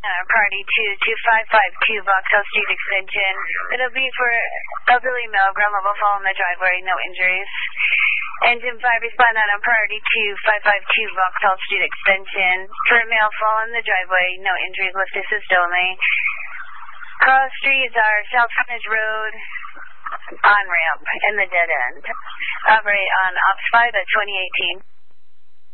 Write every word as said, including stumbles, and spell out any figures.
Uh, party two two five five two Vauxhall Street Extension. It'll be for elderly male, ground level fall in the driveway, no injuries. Engine five, respond out on priority two five five two Vauxhall Street Extension. For male, fall in the driveway, no injuries, lift assist only. Cross streets are South Frontage Road, on ramp, in the dead end. Operate on Ops five at twenty eighteen.